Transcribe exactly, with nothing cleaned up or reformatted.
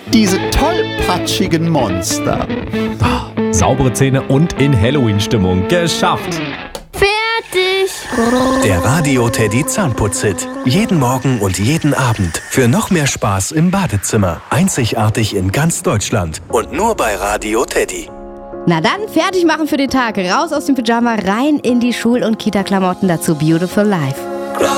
Diese tollpatschigen Monster. Oh, saubere Zähne und in Halloween-Stimmung. Geschafft! Fertig! Der Radio Teddy Zahnputz-Hit. Jeden Morgen und jeden Abend. Für noch mehr Spaß im Badezimmer. Einzigartig in ganz Deutschland. Und nur bei Radio Teddy. Na dann, fertig machen für den Tag. Raus aus dem Pyjama, rein in die Schul- und Kita-Klamotten. Dazu Beautiful Life.